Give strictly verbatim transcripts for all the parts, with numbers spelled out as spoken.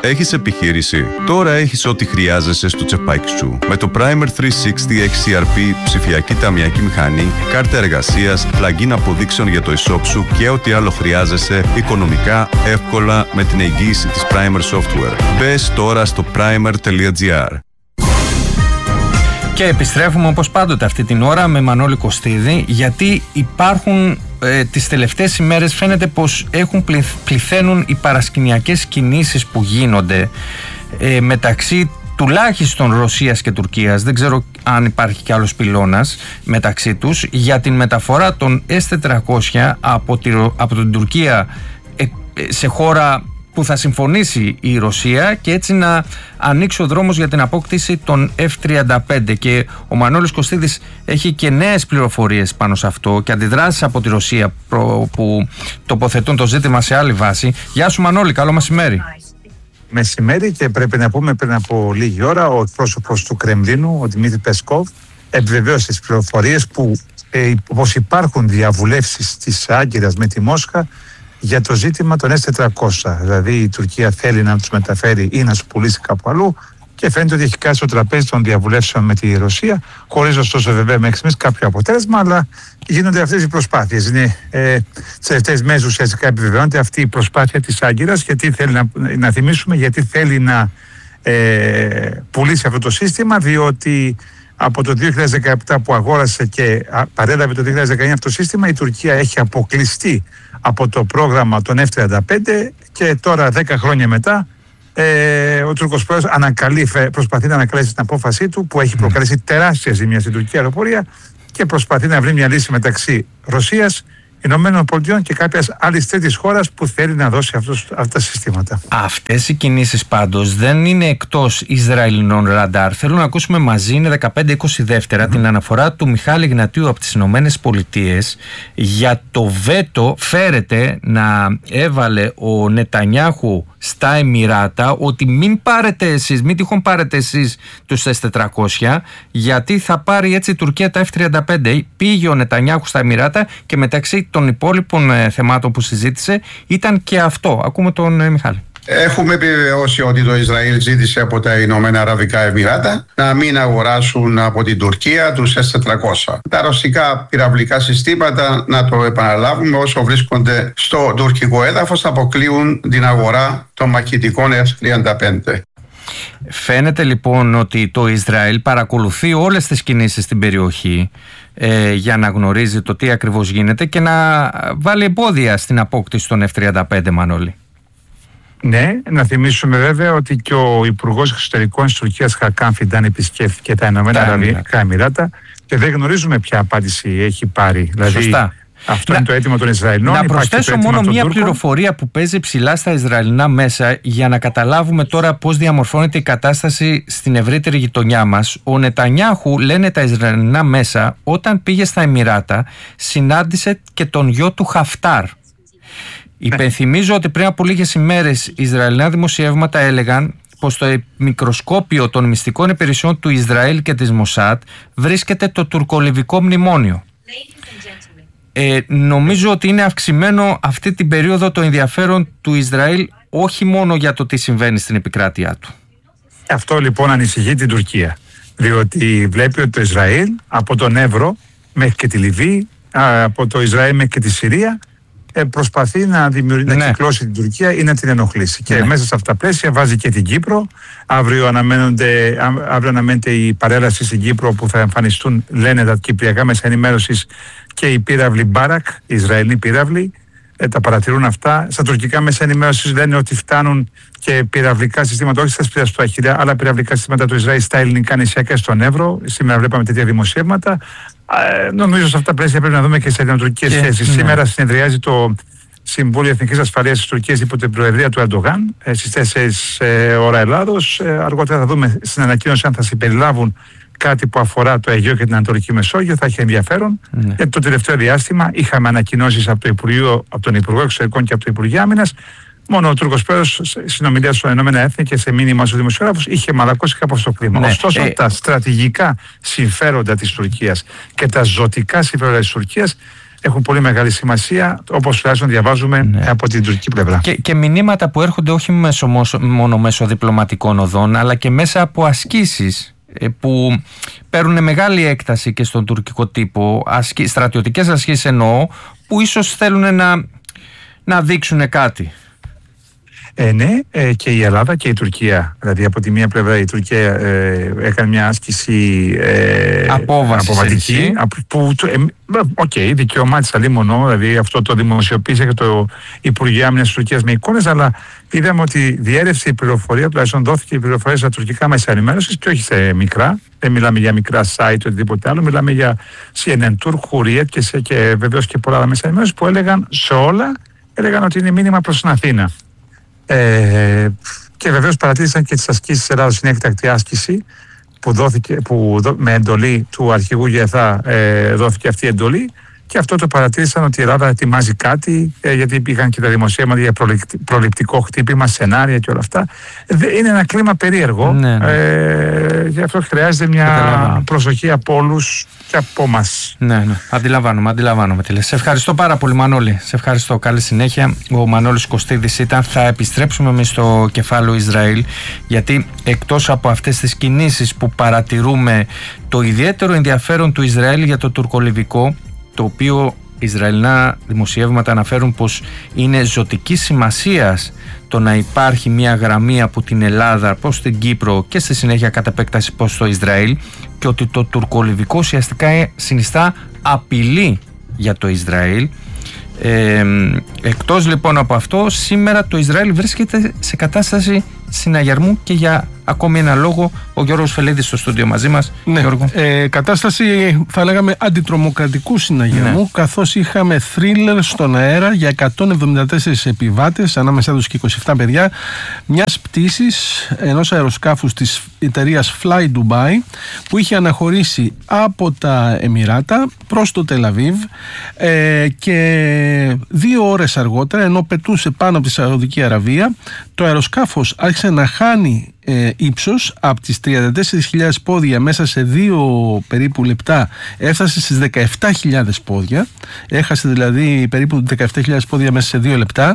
Έχεις επιχείρηση? Τώρα έχεις ό,τι χρειάζεσαι στο τσεπάκι σου. Με το Primer τριακόσια εξήντα εξ σι αρ πι, ψηφιακή ταμιακή μηχανή, κάρτα εργασίας, plugin αποδείξεων για το e-shop σου και ό,τι άλλο χρειάζεσαι οικονομικά, εύκολα με την εγγύηση της Primer Software. Μπες τώρα στο primer τελεία gr. Και επιστρέφουμε όπως πάντοτε αυτή την ώρα με Μανώλη Κωστίδη, γιατί υπάρχουν ε, τις τελευταίες ημέρες φαίνεται πως έχουν πληθαίνουν οι παρασκηνιακές κινήσεις που γίνονται ε, μεταξύ τουλάχιστον Ρωσίας και Τουρκίας, δεν ξέρω αν υπάρχει κι άλλος πυλώνας μεταξύ τους, για την μεταφορά των ες τετρακόσια από, τη, από την Τουρκία ε, σε χώρα που θα συμφωνήσει η Ρωσία και έτσι να ανοίξει ο δρόμος για την απόκτηση των εφ τριάντα πέντε. Και ο Μανώλης Κωστίδης έχει και νέες πληροφορίες πάνω σε αυτό και αντιδράσεις από τη Ρωσία που τοποθετούν το ζήτημα σε άλλη βάση. Γεια σου Μανώλη, καλό μεσημέρι. Μεσημέρι, και πρέπει να πούμε πριν από λίγη ώρα ο εκπρόσωπος του Κρεμλίνου, ο Δημήτρη Πεσκόβ, επιβεβαίωσε τις πληροφορίες που ε, πως υπάρχουν διαβουλεύσεις της Άγκυρας με τη Μόσχα για το ζήτημα των ες τετρακόσια. Δηλαδή η Τουρκία θέλει να τους μεταφέρει ή να τους πουλήσει κάπου αλλού και φαίνεται ότι έχει κάτσει στο τραπέζι των διαβουλεύσεων με τη Ρωσία, χωρίς ωστόσο βέβαια μέχρι στιγμής κάποιο αποτέλεσμα, αλλά γίνονται αυτές οι προσπάθειες. Είναι ε, τις τελευταίες μέρες ουσιαστικά επιβεβαιώνεται αυτή η προσπάθεια της Άγκυρας, γιατί θέλει να, να θυμίσουμε, γιατί θέλει να ε, πουλήσει αυτό το σύστημα, διότι από το δύο χιλιάδες δεκαεπτά που αγόρασε και παρέλαβε το δύο χιλιάδες δεκαεννιά αυτό το σύστημα, η Τουρκία έχει αποκλειστεί από το πρόγραμμα των εφ τριάντα πέντε και τώρα δέκα χρόνια μετά ε, ο Τούρκος πρόεδρος προσπαθεί να ανακαλέσει την απόφασή του, που έχει προκαλέσει τεράστια ζημία στην τουρκική αεροπορία, και προσπαθεί να βρει μια λύση μεταξύ Ρωσίας, Ηνωμένων Πολιτειών και κάποιας άλλης τρίτης χώρας που θέλει να δώσει αυτούς, αυτά τα συστήματα. Αυτές οι κινήσεις πάντως δεν είναι εκτός Ισραηλινών ραντάρ. Θέλω να ακούσουμε μαζί, είναι δεκαπέντε είκοσι δύο, mm-hmm. την αναφορά του Μιχάλη Γνατίου από τις Ηνωμένες Πολιτείες για το βέτο, φέρεται να έβαλε ο Νετανιάχου στα Εμιράτα, ότι μην πάρετε εσείς, μην τυχόν πάρετε εσείς τους ες τετρακόσια, γιατί θα πάρει έτσι η Τουρκία τα εφ τριάντα πέντε. Πήγε ο Νετανιάχου στα Εμιράτα και μεταξύ των υπόλοιπων ε, θεμάτων που συζήτησε ήταν και αυτό. Ακούμε τον ε, Μιχάλη. Έχουμε επιβεβαιώσει ότι το Ισραήλ ζήτησε από τα Ηνωμένα Αραβικά Εμιράτα να μην αγοράσουν από την Τουρκία τους ες τετρακόσια. Τα ρωσικά πυραυλικά συστήματα, να το επαναλάβουμε, όσο βρίσκονται στο τουρκικό έδαφος, αποκλείουν την αγορά των μαχητικών εφ τριάντα πέντε. Φαίνεται λοιπόν ότι το Ισραήλ παρακολουθεί όλες τις κινήσεις στην περιοχή ε, για να γνωρίζει το τι ακριβώς γίνεται και να βάλει εμπόδια στην απόκτηση των εφ τριάντα πέντε, Μανώλη. Ναι, να θυμίσουμε βέβαια ότι και ο Υπουργός Εξωτερικών της Τουρκίας, Χακάν Φιντάν, επισκέφθηκε τα Ηνωμένα Αραβικά Εμιράτα και δεν γνωρίζουμε ποια απάντηση έχει πάρει. Δηλαδή, σωστά. Αυτό να, είναι το αίτημα των Ισραηλινών. Να προσθέσω μόνο μία πληροφορία που παίζει ψηλά στα Ισραηλινά μέσα για να καταλάβουμε τώρα πώς διαμορφώνεται η κατάσταση στην ευρύτερη γειτονιά μας. Ο Νετανιάχου, λένε τα Ισραηλινά μέσα, όταν πήγε στα Εμιράτα συνάντησε και τον γιο του Χαφτάρ. Υπενθυμίζω ότι πριν από λίγες ημέρες Ισραηλινά δημοσιεύματα έλεγαν πως στο μικροσκόπιο των μυστικών υπηρεσιών του Ισραήλ και της Μοσάτ βρίσκεται το τουρκολιβικό μνημόνιο. Ε, νομίζω ότι είναι αυξημένο αυτή την περίοδο το ενδιαφέρον του Ισραήλ, όχι μόνο για το τι συμβαίνει στην επικράτειά του. Αυτό λοιπόν ανησυχεί την Τουρκία, διότι βλέπει ότι το Ισραήλ από τον Εύρο μέχρι και τη Λιβύη, από το Ισραήλ μέχρι και τη Συρία, προσπαθεί να, δημιουργήσει, ναι. να κυκλώσει την Τουρκία ή να την ενοχλήσει. Ναι. Και μέσα σε αυτά τα πλαίσια βάζει και την Κύπρο. Αύριο, αύριο αναμένεται η παρέλαση στην Κύπρο που θα εμφανιστούν, λένε τα κυπριακά μέσα ενημέρωσης, και οι πύραυλοι Μπάρακ, οι Ισραηλοί πύραυλοι. Ε, τα παρατηρούν αυτά. Στα τουρκικά μέσα ενημέρωσης λένε ότι φτάνουν και πυραυλικά συστήματα, όχι στα σπουδαστοαχειρά, αλλά πυραυλικά συστήματα του Ισραήλ στα ελληνικά νησιά και στον Εύρο. Σήμερα βλέπαμε τέτοια δημοσιεύματα. Ε, νομίζω σε αυτά τα πλαίσια πρέπει να δούμε και σε ελληνοτουρκικές σχέσεις. Ναι. Σήμερα συνεδριάζει το Συμβούλιο Εθνικής Ασφαλείας της Τουρκίας υπό την προεδρία του Ερντογάν ε, στις τέσσερις ε, ώρα Ελλάδος. Ε, αργότερα θα δούμε στην ανακοίνωση αν θα συμπεριλάβουν κάτι που αφορά το Αιγαίο και την Ανατολική Μεσόγειο. Θα έχει ενδιαφέρον. Ναι. Γιατί το τελευταίο διάστημα είχαμε ανακοινώσεις από, το Υπουργείο, από τον Υπουργό Εξωτερικών και από το Υπουργείο Άμυνας. Μόνο ο Τούρκος πρόεδρος συνομιλία στα Ηνωμένα Έθνη και σε μήνυμα στους δημοσιογράφους είχε μαλακώσει κάπως το κλίμα. Ναι. Ωστόσο, ε... τα στρατηγικά συμφέροντα της Τουρκίας και τα ζωτικά συμφέροντα της Τουρκίας έχουν πολύ μεγάλη σημασία, όπως τουλάχιστον διαβάζουμε ναι. από την τουρκική πλευρά. Και, και μηνύματα που έρχονται όχι μέσω, μόνο μέσω διπλωματικών οδών, αλλά και μέσα από ασκήσεις που παίρνουν μεγάλη έκταση και στον τουρκικό τύπο, ασκή, στρατιωτικές ασκήσεις εννοώ, που ίσως θέλουν να, να δείξουν κάτι. Ε, ναι, ε, και η Ελλάδα και η Τουρκία. Δηλαδή, από τη μία πλευρά η Τουρκία ε, έκανε μια άσκηση ε, αποβατική. Που, οκ, okay, δικαιωμάτισα λίμωνο, δηλαδή αυτό το δημοσιοποίησε και το Υπουργείο Άμυνας της Τουρκίας με εικόνες, αλλά είδαμε ότι διέρευσε η πληροφορία, τουλάχιστον δόθηκε η πληροφορία στα τουρκικά μέσα ενημέρωσης και όχι σε μικρά. Δεν μιλάμε για μικρά site ή οτιδήποτε άλλο, μιλάμε για σι εν εν Turk, Hurriyet και, σε, και βεβαίως και πολλά άλλα μέσα ενημέρωσης που έλεγαν σε όλα, έλεγαν ότι είναι μήνυμα προς την Αθήνα. Ε, και βεβαίως παρατήρησαν και τις ασκήσεις της Ελλάδας, είναι έκτακτη άσκηση που, δόθηκε, που δο, με εντολή του αρχηγού ΓΕΘΑ ε, δόθηκε αυτή η εντολή, και αυτό το παρατήρησαν ότι η Ελλάδα ετοιμάζει κάτι, ε, γιατί υπήρχαν και τα δημοσίευματα για προληπτικό χτύπημα, σενάρια και όλα αυτά. Είναι ένα κλίμα περίεργο, ναι, ναι. Ε, γι' αυτό χρειάζεται μια προσοχή από όλους και από εμάς. Ναι, ναι. Αντιλαμβάνομαι, αντιλαμβάνομαι τι λες. Σε ευχαριστώ πάρα πολύ, Μανώλη. Σε ευχαριστώ. Καλή συνέχεια. Ο Μανώλης Κωστίδης ήταν. Θα επιστρέψουμε εμείς στο κεφάλαιο Ισραήλ, γιατί εκτός από αυτές τις κινήσεις που παρατηρούμε, το ιδιαίτερο ενδιαφέρον του Ισραήλ για το τουρκολιβικό, το οποίο Ισραηλινά δημοσιεύματα αναφέρουν πως είναι ζωτικής σημασίας το να υπάρχει μια γραμμή από την Ελλάδα προς την Κύπρο και στη συνέχεια κατά επέκταση προς το Ισραήλ, και ότι το τουρκολιβικό ουσιαστικά συνιστά απειλή για το Ισραήλ. Ε, εκτός λοιπόν από αυτό, σήμερα το Ισραήλ βρίσκεται σε κατάσταση συναγερμού, και για ακόμη ένα λόγο ο Γιώργος Φελίδης στο στούντιο μαζί μας. Ναι, Γιώργο. Ε, κατάσταση θα λέγαμε αντιτρομοκρατικού συναγερμού, ναι. καθώς είχαμε θρίλερ στον αέρα για εκατόν εβδομήντα τέσσερις επιβάτες, ανάμεσά τους και είκοσι επτά παιδιά, μιας πτήσης ενός αεροσκάφους της εταιρείας Fly Dubai, που είχε αναχωρήσει από τα Εμιράτα προς το Τελαβίβ, ε, και δύο ώρες αργότερα, ενώ πετούσε πάνω από τη Σαουδική Αραβία, το αεροσκάφος άρχισε να χάνει ε, ύψος από τις τριάντα τέσσερις χιλιάδες πόδια μέσα σε δύο περίπου λεπτά, έφτασε στις δεκαεπτά χιλιάδες πόδια, έχασε δηλαδή περίπου δεκαεπτά χιλιάδες πόδια μέσα σε δύο λεπτά.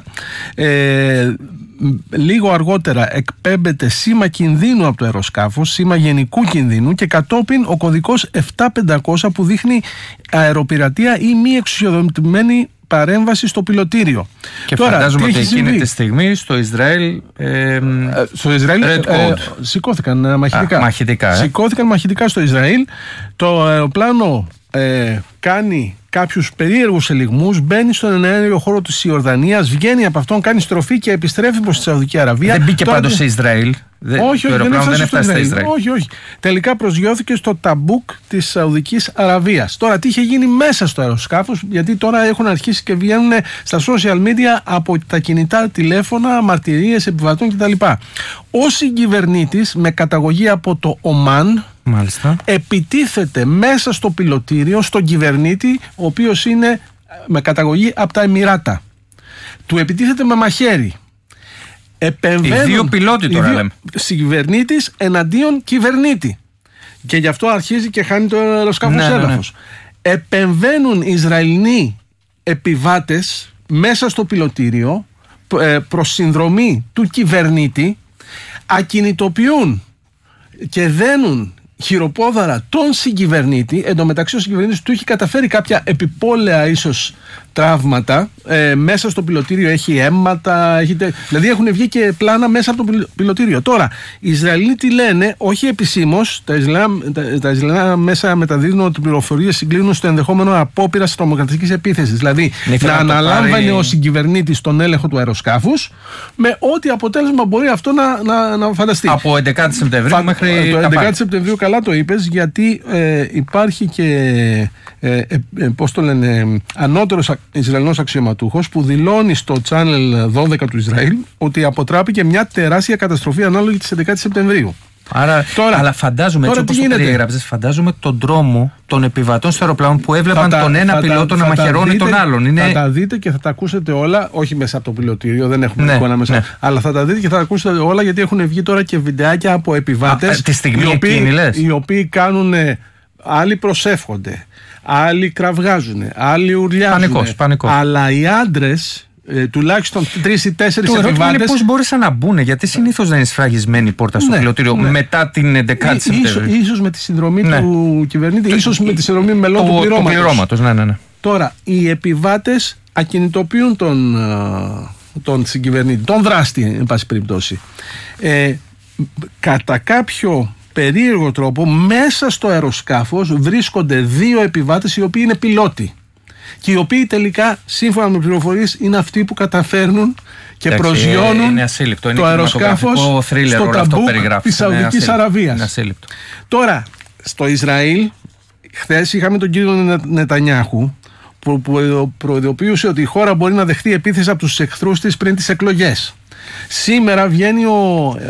ε, Λίγο αργότερα εκπέμπεται σήμα κινδύνου από το αεροσκάφος, σήμα γενικού κινδύνου, και κατόπιν ο κωδικός επτά πεντακόσια που δείχνει αεροπειρατεία ή μη εξουσιοδοτημένη παρέμβαση στο πιλωτήριο. Και τώρα, φαντάζομαι ότι εκείνη τη στιγμή στο Ισραήλ, ε, στο Ισραήλ ε, ε, σηκώθηκαν ε, μαχητικά. Α, μαχητικά, ε. Σηκώθηκαν μαχητικά στο Ισραήλ. Το αεροπλάνο ε, κάνει κάποιους περίεργους ελιγμούς, μπαίνει στον εναέριο χώρο της Ιορδανίας, βγαίνει από αυτόν, κάνει στροφή και επιστρέφει προς τη Σαουδική Αραβία. Δεν μπήκε πάντως σε Ισραήλ. Δεν, όχι, όχι, δεν έφτασε στο Ισραήλ. Ισραήλ. Όχι, όχι. Τελικά προσγειώθηκε στο Ταμπούκ της Σαουδικής Αραβίας. Τώρα, τι είχε γίνει μέσα στο αεροσκάφος, γιατί τώρα έχουν αρχίσει και βγαίνουν στα social media από τα κινητά τηλέφωνα μαρτυρίες επιβατών κτλ. Ο συγκυβερνήτης με καταγωγή από το Ομάν, μάλιστα, επιτίθεται μέσα στο πιλωτήριο στον κυβερνήτη, ο οποίος είναι με καταγωγή από τα Εμιράτα. Του επιτίθεται με μαχαίρι. Επεμβαίνουν, οι δύο πιλότοι τώρα λέμε. Συγκυβερνήτης εναντίον κυβερνήτη. Και γι' αυτό αρχίζει και χάνει το αεροσκάφος ναι, έδαφος. Ναι, ναι. Επεμβαίνουν Ισραηλινοί επιβάτες μέσα στο πιλωτήριο προς συνδρομή του κυβερνήτη, ακινητοποιούν και δένουν χειροπόδαρα τον συγκυβερνήτη. Εν τω μεταξύ ο συγκυβερνήτης του έχει καταφέρει κάποια επιπόλαια ίσως τραύματα. Ε, μέσα στο πιλωτήριο έχει αίματα, έχει... δηλαδή έχουν βγει και πλάνα μέσα από το πιλωτήριο. Τώρα, οι Ισραηλοί τι λένε, όχι επισήμως, τα Ισραηλινά, τα, τα Ισραηλινά μέσα μεταδίδουν ότι οι πληροφορίες συγκλίνουν στο ενδεχόμενο απόπειρας τρομοκρατικής επίθεσης. Δηλαδή, να, να αναλάμβανε πάρει... ο συγκυβερνήτης τον έλεγχο του αεροσκάφους, με ό,τι αποτέλεσμα μπορεί αυτό να, να, να φανταστεί. Από έντεκα Σεπτεμβρίου Φα... μέχρι. Το έντεκα Σεπτεμβρίου, καλά το είπες, γιατί ε, υπάρχει και. Ε, ε, ε, πώς το λένε, ανώτερος Ισραηλινός αξιωματούχος που δηλώνει στο Channel δώδεκα του Ισραήλ ότι αποτράπηκε μια τεράστια καταστροφή ανάλογη της έντεκα Σεπτεμβρίου. Άρα, τώρα, αλλά φαντάζομαι, έτσι όπως το περιέγραψες, φαντάζομαι τον δρόμο των επιβατών στο αεροπλάνο που έβλεπαν τα, τον ένα πιλότο να μαχαιρώνει δείτε, τον άλλον. Είναι... Θα τα δείτε και θα τα ακούσετε όλα, όχι μέσα από το πιλωτήριο, δεν έχουμε ναι, εικόνα μέσα, ναι. αλλά θα τα δείτε και θα τα ακούσετε όλα, γιατί έχουν βγει τώρα και βιντεάκια από επιβάτες τη στιγμή οι, οποίοι, εκείνη, λες. οι οποίοι κάνουν, άλλοι προσεύχονται, άλλοι κραυγάζουν, άλλοι ουρλιάζουν. Πανικός, πανικός. Αλλά οι άντρες, Ε, τουλάχιστον τρεις ή τέσσερις επιβάτες. Το ερώτημα είναι πώς μπόρεσαν να μπουν, γιατί συνήθως δεν είναι σφραγισμένη η πόρτα στο πληρωτήριο ναι, ναι. μετά την έντεκα Σεπτεμβρίου. Ίσως με τη συνδρομή ναι. του κυβερνήτη, το, ίσως με τη συνδρομή μελών το, του πληρώματος. του πληρώματος ναι, ναι, ναι. Τώρα, οι επιβάτες ακινητοποιούν τον, τον συγκυβερνήτη, τον δράστη, εν πάση περιπτώσει. Ε, κατά κάποιο περίεργο τρόπο, μέσα στο αεροσκάφος βρίσκονται δύο επιβάτες οι οποίοι είναι πιλότοι. Και οι οποίοι τελικά, σύμφωνα με πληροφορίες, είναι αυτοί που καταφέρνουν και Εντάξει, προσγειώνουν είναι ασύλληπτο, είναι το αεροσκάφος στο ταμπούκ της Σαουδικής Αραβίας. Τώρα, στο Ισραήλ, χθες είχαμε τον κύριο Νετανιάχου που, που προειδοποιούσε ότι η χώρα μπορεί να δεχτεί επίθεση από τους εχθρούς της πριν τις εκλογές. Σήμερα βγαίνει ο,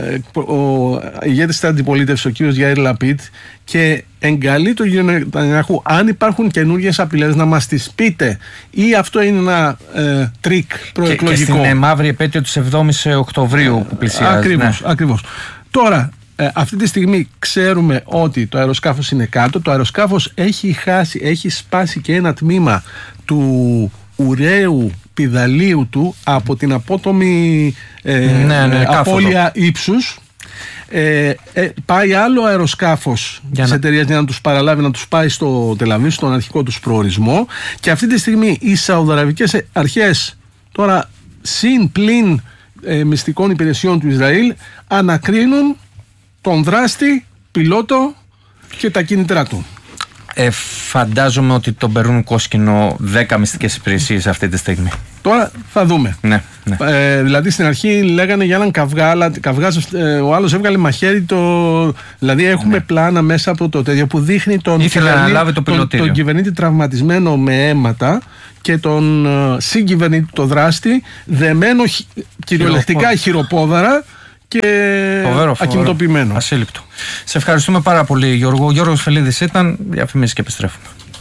ο ηγέτης της αντιπολίτευσης, ο κύριος Γιαΐρ Λαπίτ, και εγκαλεί τον κύριο Νετανιάχου, αν υπάρχουν καινούργιες απειλές να μας τις πείτε, ή αυτό είναι ένα ε, τρίκ προεκλογικό. Και, και στην μαύρη επέτειο της εβδόμης Οκτωβρίου που πλησιάζει. Ακριβώς, ναι. ακριβώς. Τώρα, ε, αυτή τη στιγμή ξέρουμε ότι το αεροσκάφος είναι κάτω. Το αεροσκάφος έχει χάσει, έχει σπάσει και ένα τμήμα του ουραίου πηδαλίου του από την απότομη ε, ναι, ναι, απώλεια ύψους. Ε, ε, πάει άλλο αεροσκάφος της εταιρείας για να τους παραλάβει, να τους πάει στο Τελαβίβ, στον αρχικό τους προορισμό, και αυτή τη στιγμή οι Σαουδαραβικές αρχές, τώρα συν πλην ε, μυστικών υπηρεσιών του Ισραήλ, ανακρίνουν τον δράστη, πιλότο και τα κίνητρά του. Ε, φαντάζομαι ότι τον περνούν κόσκινο δέκα μυστικές υπηρεσίες αυτή τη στιγμή. Τώρα θα δούμε. Ναι, ναι. Ε, δηλαδή στην αρχή λέγανε για έναν καυγά, αλλά καυγάς, ε, ο άλλος έβγαλε μαχαίρι. Το, δηλαδή έχουμε ναι. πλάνα μέσα από το τέτοιο που δείχνει τον, κυβερνή, το τον, τον κυβερνήτη τραυματισμένο με αίματα και τον ε, συγκυβερνήτη, το δράστη, δεμένο χει, κυριολεκτικά χειροπόδαρα και ακινητοποιημένο. Ασύλληπτο. Σε ευχαριστούμε πάρα πολύ, Γιώργο. Ο Γιώργος Φελίδης ήταν. Διαφημίσεις και επιστρέφουμε.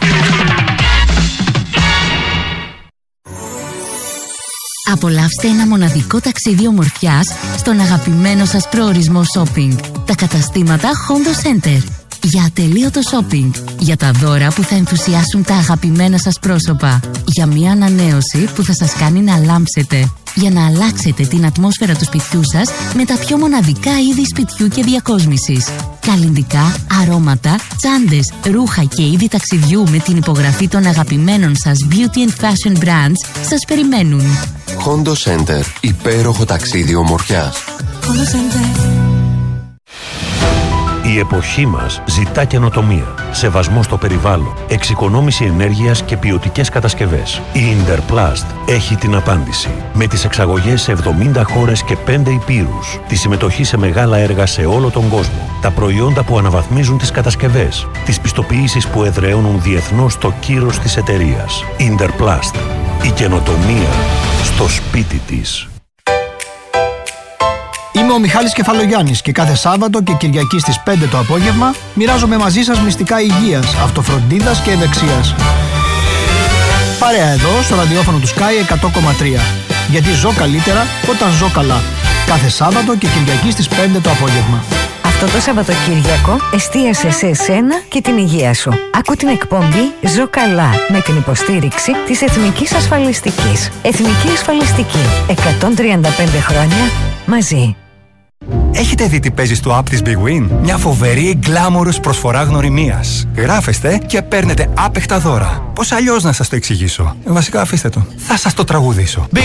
Απολαύστε ένα μοναδικό ταξίδι ομορφιάς στον αγαπημένο σας προορισμό shopping. Τα καταστήματα Hondo Center. Για ατελείωτο shopping. Για τα δώρα που θα ενθουσιάσουν τα αγαπημένα σας πρόσωπα. Για μια ανανέωση που θα σας κάνει να λάμψετε. Για να αλλάξετε την ατμόσφαιρα του σπιτιού σας με τα πιο μοναδικά είδη σπιτιού και διακόσμησης. Καλλυντικά, αρώματα, τσάντες, ρούχα και είδη ταξιδιού με την υπογραφή των αγαπημένων σας beauty and fashion brands σας περιμένουν. Hondo Center. Υπέροχο ταξίδι ομορφιάς. Hondo Center. Η εποχή μας ζητά καινοτομία, σεβασμό στο περιβάλλον, εξοικονόμηση ενέργειας και ποιοτικές κατασκευές. Η Interplast έχει την απάντηση. Με τις εξαγωγές σε εβδομήντα χώρες και πέντε υπήρους, τη συμμετοχή σε μεγάλα έργα σε όλο τον κόσμο, τα προϊόντα που αναβαθμίζουν τις κατασκευές, τις πιστοποιήσεις που εδραιώνουν διεθνώς το κύρος της εταιρείας. Interplast. Η καινοτομία στο σπίτι της. Είμαι ο Μιχάλης Κεφαλογιάννης και κάθε Σάββατο και Κυριακή στις πέντε το απόγευμα μοιράζομαι μαζί σας μυστικά υγείας, αυτοφροντίδας και ευεξίας. Παρέα εδώ στο ραδιόφωνο του Sky εκατό κόμμα τρία. Γιατί ζω καλύτερα όταν ζω καλά. Κάθε Σάββατο και Κυριακή στις πέντε το απόγευμα. Αυτό το Σαββατοκύριακο εστίασε σε εσένα και την υγεία σου. Άκου την εκπομπή «Ζω καλά» με την υποστήριξη της Εθνικής Ασφαλιστικής. Εθνική Ασφαλιστική. εκατόν τριάντα πέντε χρόνια μαζί. Έχετε δει τι παίζει στο app της Big Win? Μια φοβερή γκλάμορος προσφορά γνωριμίας. Γράφεστε και παίρνετε άπεχτα δώρα. Πώς αλλιώς να σας το εξηγήσω? Βασικά αφήστε το. Θα σας το τραγουδήσω.